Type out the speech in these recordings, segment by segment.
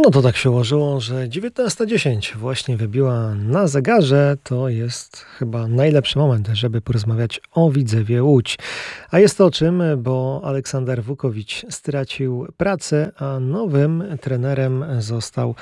No to tak się ułożyło, że 19:10 właśnie wybiła na zegarze. To jest chyba najlepszy moment, żeby porozmawiać o Widzewie Łódź. A jest to o czym, bo Aleksander Wukowicz stracił pracę, a nowym trenerem został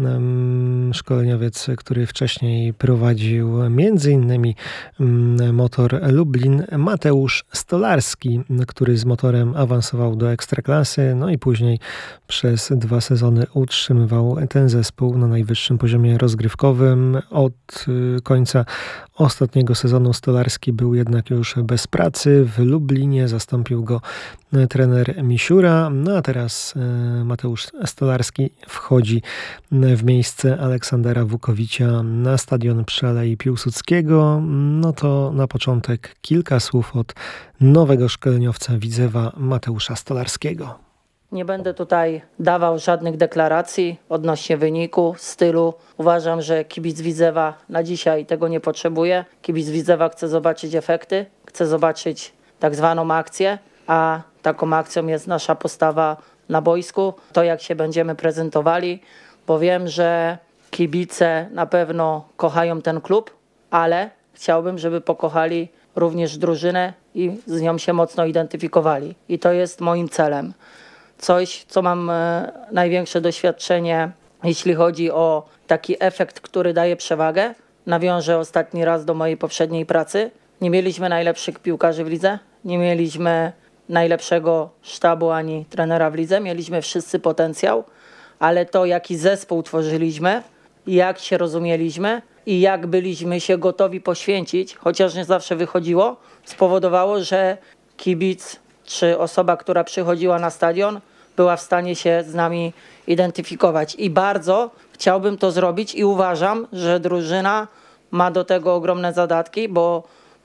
szkoleniowiec, który wcześniej prowadził m.in. Motor Lublin, Mateusz Stolarski, który z Motorem awansował do Ekstraklasy, no i później przez 2 sezony utrzymywał ten zespół na najwyższym poziomie rozgrywkowym. Od końca ostatniego sezonu Stolarski był jednak już bez pracy. W Lublinie zastąpił go trener Misiura, no a teraz Mateusz Stolarski wchodzi w miejsce Aleksandra Wukowicza na stadion przy Alei Piłsudskiego. No to na początek kilka słów od nowego szkoleniowca Widzewa Mateusza Stolarskiego. Nie będę tutaj dawał żadnych deklaracji odnośnie wyniku, stylu. Uważam, że kibic Widzewa na dzisiaj tego nie potrzebuje. Kibic Widzewa chce zobaczyć efekty, chce zobaczyć tak zwaną akcję, a taką akcją jest nasza postawa na boisku. To, jak się będziemy prezentowali, bo wiem, że kibice na pewno kochają ten klub, ale chciałbym, żeby pokochali również drużynę i z nią się mocno identyfikowali. I to jest moim celem. Coś, co mam największe doświadczenie, jeśli chodzi o taki efekt, który daje przewagę. Nawiążę ostatni raz do mojej poprzedniej pracy. Nie mieliśmy najlepszych piłkarzy w lidze, nie mieliśmy najlepszego sztabu ani trenera w lidze. Mieliśmy wszyscy potencjał, ale to, jaki zespół tworzyliśmy, jak się rozumieliśmy i jak byliśmy się gotowi poświęcić, chociaż nie zawsze wychodziło, spowodowało, że kibic czy osoba, która przychodziła na stadion, była w stanie się z nami identyfikować. I bardzo chciałbym to zrobić i uważam, że drużyna ma do tego ogromne zadatki, bo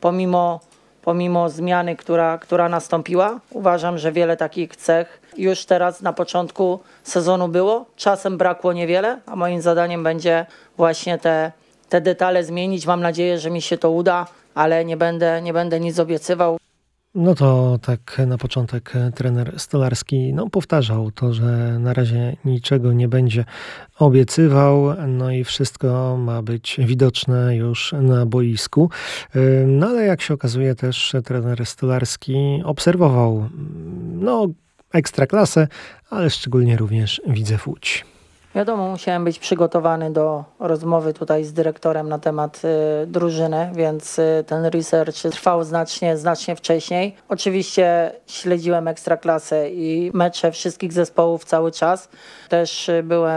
pomimo zmiany, która nastąpiła, uważam, że wiele takich cech już teraz na początku sezonu było. Czasem brakło niewiele, a moim zadaniem będzie właśnie te detale zmienić. Mam nadzieję, że mi się to uda, ale nie będę nic obiecywał. No to tak na początek trener Stolarski powtarzał to, że na razie niczego nie będzie obiecywał, no i wszystko ma być widoczne już na boisku. No ale jak się okazuje też trener Stolarski obserwował Ekstraklasę, ale szczególnie również Widzew Łódź. Wiadomo, musiałem być przygotowany do rozmowy tutaj z dyrektorem na temat drużyny, więc ten research trwał znacznie wcześniej. Oczywiście śledziłem Ekstraklasę i mecze wszystkich zespołów cały czas. Też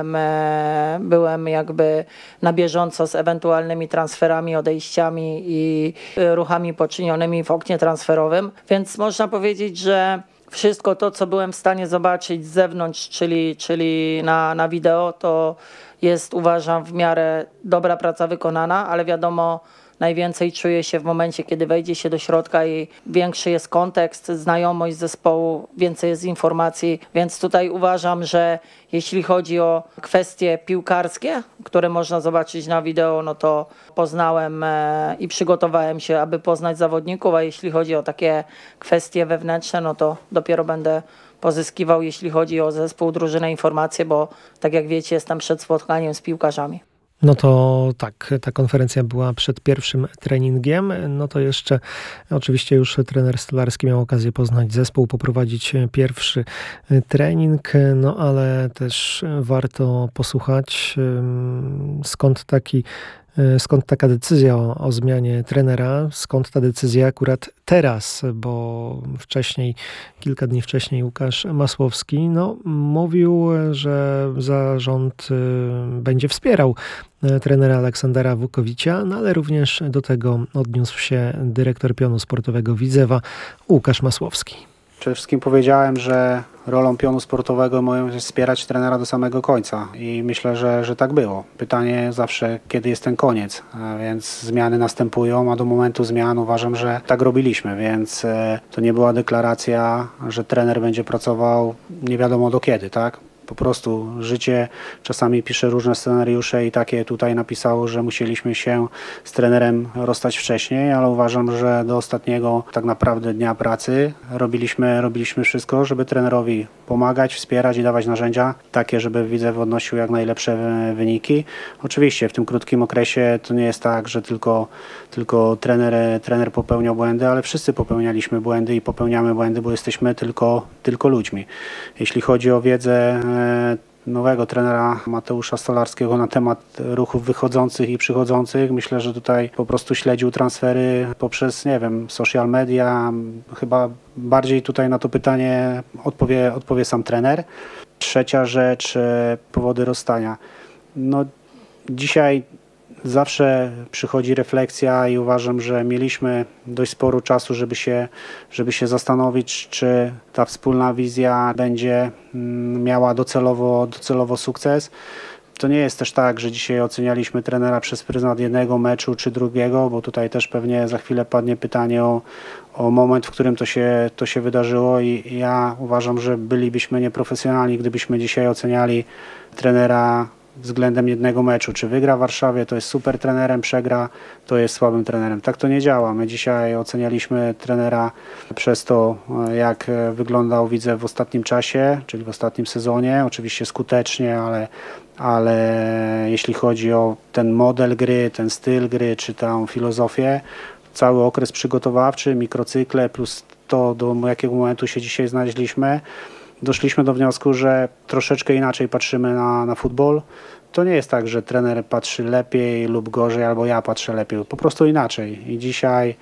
byłem jakby na bieżąco z ewentualnymi transferami, odejściami i ruchami poczynionymi w oknie transferowym, więc można powiedzieć, że wszystko to, co byłem w stanie zobaczyć z zewnątrz, czyli na wideo, to jest, uważam, w miarę dobra praca wykonana, ale wiadomo, najwięcej czuje się w momencie, kiedy wejdzie się do środka i większy jest kontekst, znajomość zespołu, więcej jest informacji, więc tutaj uważam, że jeśli chodzi o kwestie piłkarskie, które można zobaczyć na wideo, no to poznałem i przygotowałem się, aby poznać zawodników, a jeśli chodzi o takie kwestie wewnętrzne, no to dopiero będę pozyskiwał, jeśli chodzi o zespół, drużynę, informacje, bo tak jak wiecie, jestem przed spotkaniem z piłkarzami. No to tak, ta konferencja była przed pierwszym treningiem, no to jeszcze oczywiście już trener Stolarski miał okazję poznać zespół, poprowadzić pierwszy trening, no ale też warto posłuchać skąd taka decyzja o zmianie trenera, skąd ta decyzja akurat teraz, bo kilka dni wcześniej Łukasz Masłowski mówił, że zarząd będzie wspierał trenera Aleksandra Wukowicza, no ale również do tego odniósł się dyrektor pionu sportowego Widzewa Łukasz Masłowski. Przede wszystkim powiedziałem, że rolą pionu sportowego moją jest wspierać trenera do samego końca i myślę, że tak było. Pytanie zawsze, kiedy jest ten koniec, więc zmiany następują, a do momentu zmian uważam, że tak robiliśmy, więc to nie była deklaracja, że trener będzie pracował nie wiadomo do kiedy, tak? Po prostu życie czasami pisze różne scenariusze i takie tutaj napisało, że musieliśmy się z trenerem rozstać wcześniej, ale uważam, że do ostatniego tak naprawdę dnia pracy robiliśmy wszystko, żeby trenerowi pomagać, wspierać i dawać narzędzia takie, żeby Widzew odnosił jak najlepsze wyniki. Oczywiście w tym krótkim okresie to nie jest tak, że tylko trener popełniał błędy, ale wszyscy popełnialiśmy błędy i popełniamy błędy, bo jesteśmy tylko ludźmi. Jeśli chodzi o wiedzę nowego trenera Mateusza Stolarskiego na temat ruchów wychodzących i przychodzących, myślę, że tutaj po prostu śledził transfery poprzez, nie wiem, social media. Chyba bardziej tutaj na to pytanie odpowie sam trener. Trzecia rzecz, powody rozstania. No, dzisiaj zawsze przychodzi refleksja i uważam, że mieliśmy dość sporo czasu, żeby się zastanowić, czy ta wspólna wizja będzie miała docelowo sukces. To nie jest też tak, że dzisiaj ocenialiśmy trenera przez pryzmat jednego meczu czy drugiego, bo tutaj też pewnie za chwilę padnie pytanie o moment, w którym to się wydarzyło i ja uważam, że bylibyśmy nieprofesjonalni, gdybyśmy dzisiaj oceniali trenera względem jednego meczu. Czy wygra w Warszawie, to jest super trenerem, przegra, to jest słabym trenerem. Tak to nie działa. My dzisiaj ocenialiśmy trenera przez to, jak wyglądał Widzew w ostatnim czasie, czyli w ostatnim sezonie. Oczywiście skutecznie, ale jeśli chodzi o ten model gry, ten styl gry, czy tę filozofię, cały okres przygotowawczy, mikrocykle, plus to, do jakiego momentu się dzisiaj znaleźliśmy, doszliśmy do wniosku, że troszeczkę inaczej patrzymy na futbol. To nie jest tak, że trener patrzy lepiej lub gorzej, albo ja patrzę lepiej, po prostu inaczej. I dzisiaj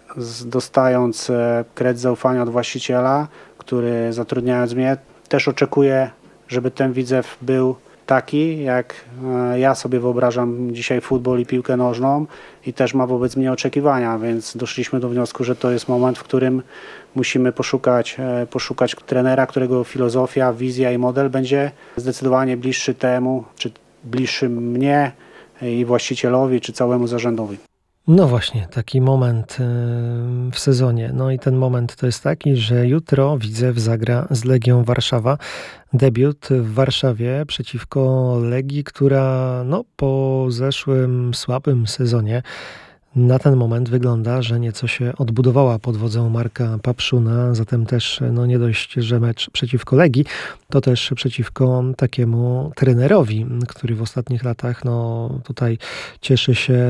dostając kredyt zaufania od właściciela, który zatrudniając mnie, też oczekuje, żeby ten Widzew był taki, jak ja sobie wyobrażam dzisiaj futbol i piłkę nożną i też ma wobec mnie oczekiwania, więc doszliśmy do wniosku, że to jest moment, w którym musimy poszukać trenera, którego filozofia, wizja i model będzie zdecydowanie bliższy temu, czy bliższy mnie i właścicielowi, czy całemu zarządowi. No właśnie, taki moment w sezonie. No i ten moment to jest taki, że jutro Widzew zagra z Legią Warszawa. Debiut w Warszawie przeciwko Legii, która po zeszłym słabym sezonie na ten moment wygląda, że nieco się odbudowała pod wodzą Marka Papszuna, zatem też nie dość, że mecz przeciwko Legii, to też przeciwko takiemu trenerowi, który w ostatnich latach tutaj cieszy się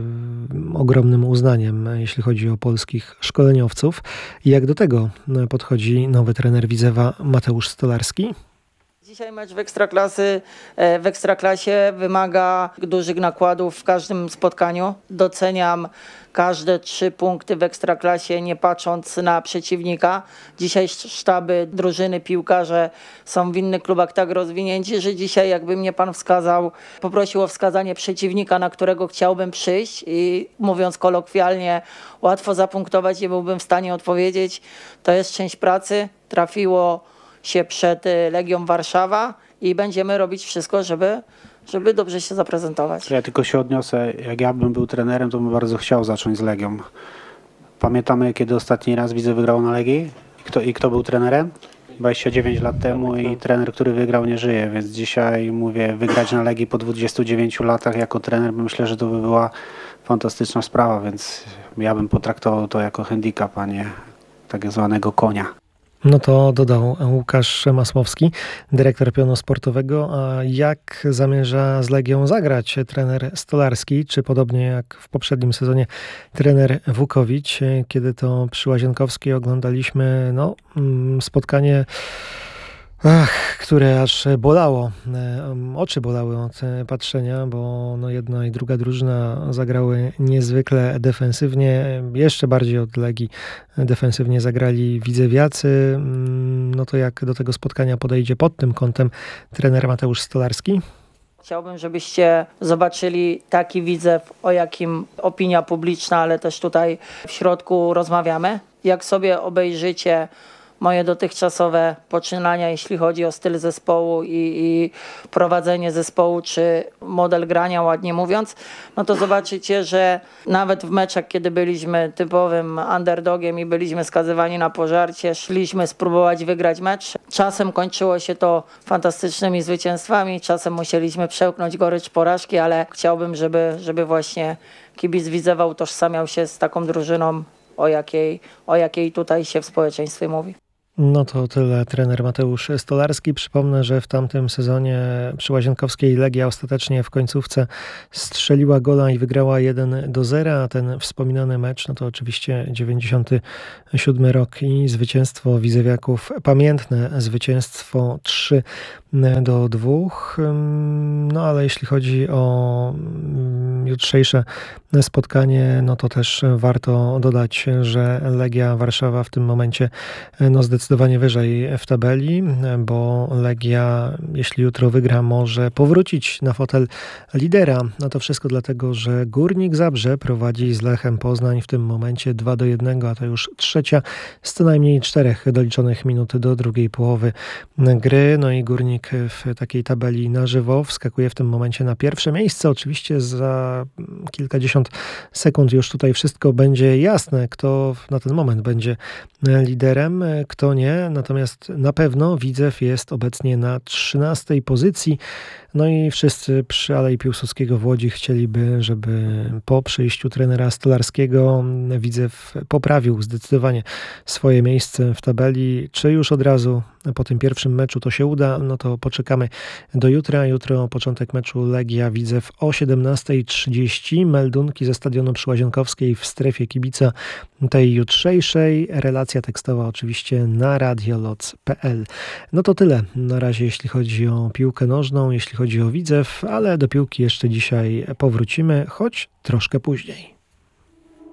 ogromnym uznaniem, jeśli chodzi o polskich szkoleniowców. I jak do tego podchodzi nowy trener Widzewa Mateusz Stolarski? Dzisiaj mecz w Ekstraklasie wymaga dużych nakładów w każdym spotkaniu. Doceniam każde 3 punkty w Ekstraklasie, nie patrząc na przeciwnika. Dzisiaj sztaby, drużyny, piłkarze są w innych klubach tak rozwinięci, że dzisiaj jakby mnie pan poprosił o wskazanie przeciwnika, na którego chciałbym przyjść i mówiąc kolokwialnie, łatwo zapunktować, nie byłbym w stanie odpowiedzieć. To jest część pracy. Trafiło się przed Legią Warszawa i będziemy robić wszystko, żeby dobrze się zaprezentować. Ja tylko się odniosę, jak ja bym był trenerem, to bym bardzo chciał zacząć z Legią. Pamiętamy, kiedy ostatni raz Widzew wygrał na Legii? Kto był trenerem? 29 lat temu i trener, który wygrał, nie żyje, więc dzisiaj mówię, wygrać na Legii po 29 latach jako trener, myślę, że to by była fantastyczna sprawa, więc ja bym potraktował to jako handicap, a nie tak zwanego konia. No to dodał Łukasz Masłowski, dyrektor pionu sportowego. A jak zamierza z Legią zagrać trener Stolarski? Czy podobnie jak w poprzednim sezonie trener Wukowicz, kiedy to przy Łazienkowskiej oglądaliśmy spotkanie, które aż bolało, oczy bolały od patrzenia, bo jedna i druga drużyna zagrały niezwykle defensywnie, jeszcze bardziej od Legii defensywnie zagrali widzewiacy. No to jak do tego spotkania podejdzie pod tym kątem trener Mateusz Stolarski? Chciałbym, żebyście zobaczyli taki Widzew, o jakim opinia publiczna, ale też tutaj w środku rozmawiamy. Jak sobie obejrzycie moje dotychczasowe poczynania, jeśli chodzi o styl zespołu i prowadzenie zespołu, czy model grania, ładnie mówiąc, no to zobaczycie, że nawet w meczach, kiedy byliśmy typowym underdogiem i byliśmy skazywani na pożarcie, szliśmy spróbować wygrać mecz. Czasem kończyło się to fantastycznymi zwycięstwami, czasem musieliśmy przełknąć gorycz porażki, ale chciałbym, żeby właśnie kibic Widzewa utożsamiał się z taką drużyną, o jakiej tutaj się w społeczeństwie mówi. No to tyle trener Mateusz Stolarski. Przypomnę, że w tamtym sezonie przy Łazienkowskiej Legia ostatecznie w końcówce strzeliła gola i wygrała 1-0, a ten wspominany mecz, no to oczywiście 97 rok i zwycięstwo widzewiaków, pamiętne zwycięstwo 3-2. No ale jeśli chodzi o jutrzejsze spotkanie, no to też warto dodać, że Legia Warszawa w tym momencie zdecydowanie wyżej w tabeli, bo Legia, jeśli jutro wygra, może powrócić na fotel lidera. No to wszystko dlatego, że Górnik Zabrze prowadzi z Lechem Poznań w tym momencie 2-1, a to już trzecia z co najmniej 4 doliczonych minut do drugiej połowy gry. No i Górnik w takiej tabeli na żywo wskakuje w tym momencie na pierwsze miejsce. Oczywiście za kilkadziesiąt sekund już tutaj wszystko będzie jasne, kto na ten moment będzie liderem, kto nie. Natomiast na pewno Widzew jest obecnie na 13 pozycji. No i wszyscy przy Alei Piłsudskiego w Łodzi chcieliby, żeby po przyjściu trenera Stolarskiego Widzew poprawił zdecydowanie swoje miejsce w tabeli. Czy już od razu po tym pierwszym meczu to się uda? No to poczekamy do jutra. Jutro początek meczu Legia Widzew o 17:30. Meldunki ze stadionu przy Łazienkowskiej w strefie kibica tej jutrzejszej. Relacja tekstowa oczywiście na radioloc.pl. No to tyle na razie, jeśli chodzi o piłkę nożną, jeśli chodzi o Widzew, ale do piłki jeszcze dzisiaj powrócimy, choć troszkę później.